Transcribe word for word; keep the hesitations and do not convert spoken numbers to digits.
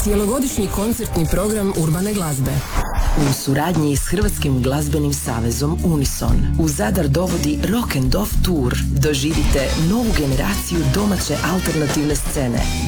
Cijelogodišnji koncertni program urbane glazbe. U suradnji s Hrvatskim glazbenim savezom Unison u Zadar dovodi Rock and Off Tour. Doživite novu generaciju domaće alternativne scene.